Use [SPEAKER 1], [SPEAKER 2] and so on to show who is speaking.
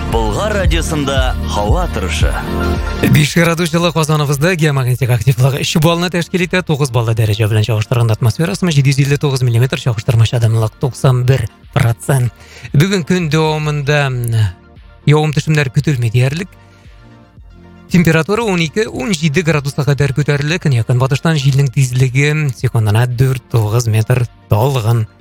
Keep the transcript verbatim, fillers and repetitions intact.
[SPEAKER 1] Болгар радиосында һава торышы.
[SPEAKER 2] биш градус жылы Казаныбызда геомагнитик активлыгы үч баллны тәшкил итә, тугыз баллы дәрәҗә белән чагыштырганда атмосферасы җиде йөз илле тогыз миллиметр, чагыштырмача адымлык туксан бер процент. Бүген көн дәвамында явым-төшемнәр көтелми диярлек. Температура он ике - он җиде градуска кадәр күтәрелә. Якын батыштан җилнең тизлеге секундына дүрт - тугыз метр талгын.